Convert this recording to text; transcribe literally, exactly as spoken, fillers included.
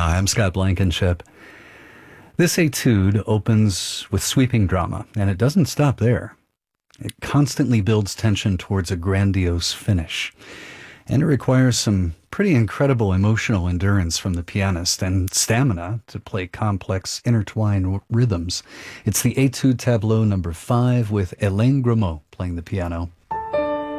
Hi, I'm Scott Blankenship. This etude opens with sweeping drama, and it doesn't stop there. It constantly builds tension towards a grandiose finish, and it requires some pretty incredible emotional endurance from the pianist and stamina to play complex, intertwined rhythms. It's the Etude Tableau number five with Hélène Grimaud playing the piano.